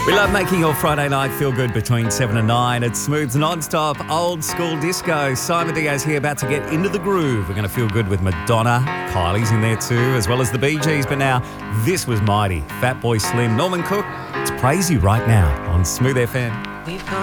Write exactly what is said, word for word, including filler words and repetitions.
We love making your Friday night feel good between seven and nine. It's Smooth's non-stop old school disco. Simon Diaz here, about to get into the groove. We're going to feel good with Madonna. Kylie's in there too, as well as the Bee Gees. But now, this was mighty. Fatboy Slim, Norman Cook. It's Praise You right now on Smooth F M. We've gone